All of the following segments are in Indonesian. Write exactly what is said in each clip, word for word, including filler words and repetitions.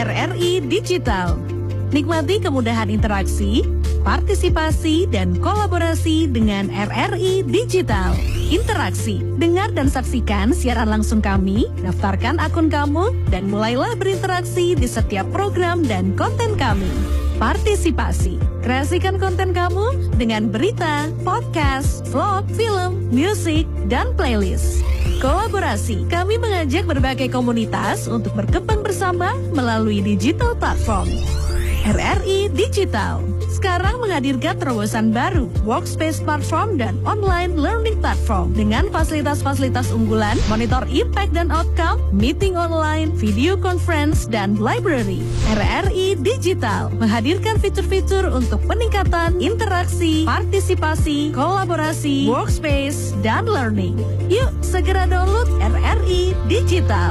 R R I Digital. Nikmati kemudahan interaksi, partisipasi, dan kolaborasi dengan R R I Digital. Interaksi, dengar dan saksikan siaran langsung kami, daftarkan akun kamu, dan mulailah berinteraksi di setiap program dan konten kami. Partisipasi, kreasikan konten kamu dengan berita, podcast, vlog, film, musik, dan playlist. Kolaborasi, kami mengajak berbagai komunitas untuk berkembang bersama melalui digital platform. R R I Digital sekarang menghadirkan terobosan baru, workspace platform dan online learning platform dengan fasilitas-fasilitas unggulan, monitor impact dan outcome, meeting online, video conference, dan library. R R I Digital menghadirkan fitur-fitur untuk peningkatan interaksi, partisipasi, kolaborasi, workspace, dan learning. Yuk segera download R R I Digital.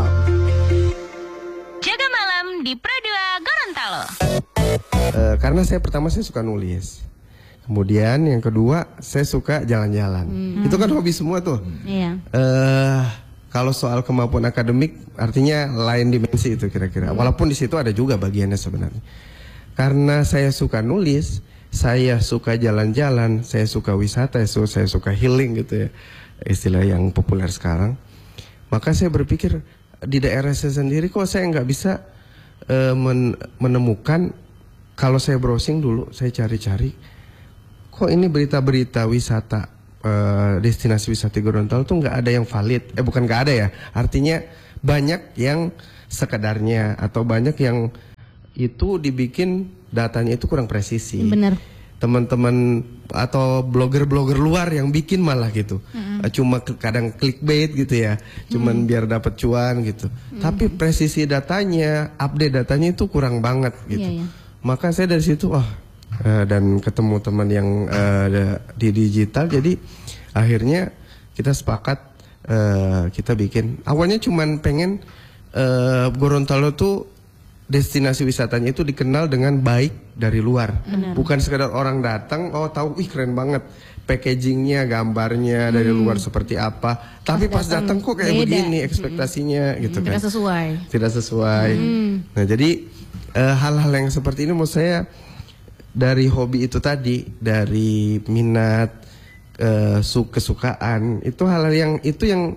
Jaga malam di Pro dua Gorontalo. Uh, karena saya pertama saya suka nulis, kemudian yang kedua saya suka jalan-jalan. Hmm. Itu kan hobi semua tuh. Iya. Uh, kalau soal kemampuan akademik, artinya lain dimensi itu kira-kira. Hmm. Walaupun di situ ada juga bagiannya sebenarnya. Karena saya suka nulis, saya suka jalan-jalan, saya suka wisata, saya suka healing gitu ya, istilah yang populer sekarang. Maka saya berpikir di daerah saya sendiri kok saya nggak bisa uh, men menemukan. Kalau saya browsing dulu, saya cari-cari, kok ini berita-berita wisata, uh, destinasi wisata Gorontalo tuh nggak ada yang valid. Eh bukan nggak ada ya, artinya banyak yang sekedarnya atau banyak yang itu dibikin datanya itu kurang presisi. Bener. Teman-teman atau blogger-blogger luar yang bikin malah gitu, mm-hmm. cuma kadang clickbait gitu ya, cuman mm-hmm. biar dapat cuan gitu. Mm-hmm. Tapi presisi datanya, update datanya itu kurang banget gitu. Yeah, yeah. Maka saya dari situ wah uh, dan ketemu teman yang uh, di digital, jadi akhirnya kita sepakat uh, kita bikin. Awalnya cuman pengen uh, Gorontalo tuh destinasi wisatanya itu dikenal dengan baik dari luar. Benar. Bukan sekedar orang datang oh tahu wih keren banget packagingnya, gambarnya hmm. dari luar seperti apa, tapi pas, pas datang kok kayak beda. Begini ekspektasinya hmm. gitu kan. Tidak sesuai. Tidak sesuai. Hmm. Nah jadi hal-hal uh, yang seperti ini menurut saya dari hobi itu tadi, dari minat, uh, kesukaan, itu hal yang itu yang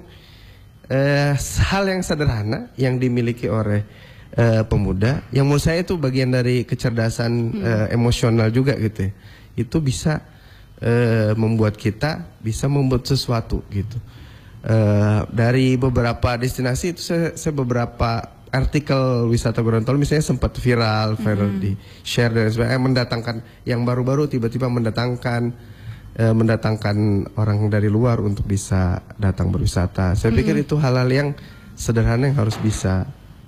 uh, hal yang sederhana yang dimiliki oleh uh, pemuda, yang menurut saya itu bagian dari kecerdasan hmm. uh, emosional juga gitu ya. Itu bisa uh, membuat kita bisa membuat sesuatu gitu. Uh, dari beberapa destinasi itu saya, saya beberapa artikel wisata Gorontalo misalnya sempat viral, viral mm-hmm. di share dan sebagainya, mendatangkan yang baru-baru tiba-tiba mendatangkan eh, mendatangkan orang dari luar untuk bisa datang berwisata. Saya mm-hmm. pikir itu hal-hal yang sederhana yang harus bisa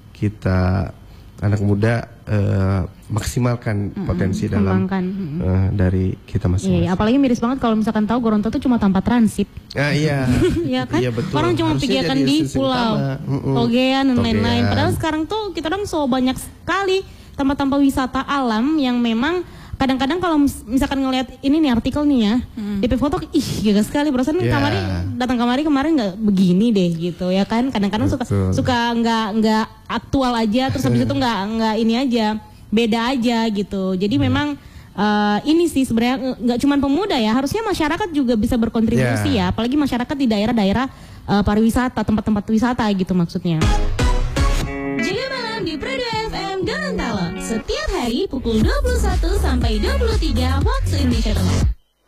kita anak muda uh, maksimalkan mm-hmm. potensi dalam mm-hmm. uh, dari kita masing-masing. Iya, apalagi miris banget kalau misalkan tahu Gorontalo itu cuma tempat transit. Ah, iya. Iya kan? Iya, betul. Orang cuma pikirkan di pulau mm-hmm. Togean dan lain-lain. Padahal sekarang tuh kita orang so banyak sekali tempat-tempat wisata alam yang memang kadang-kadang kalau misalkan ngelihat ini nih artikel nih ya, hmm. D P foto, ih gila sekali, perasaan yeah. kamari datang kamari kemarin nggak begini deh gitu ya kan, kadang-kadang suka suka nggak nggak aktual aja, terus habis itu nggak nggak ini aja, beda aja gitu. Jadi hmm. memang uh, ini sih sebenarnya nggak cuma pemuda ya, harusnya masyarakat juga bisa berkontribusi yeah. ya, apalagi masyarakat di daerah-daerah uh, pariwisata, tempat-tempat wisata gitu maksudnya. Jaga malam di Pro dua F M Gorontalo setiap hari pukul dua puluh satu sampai dua puluh tiga waktu Indonesia Tengah.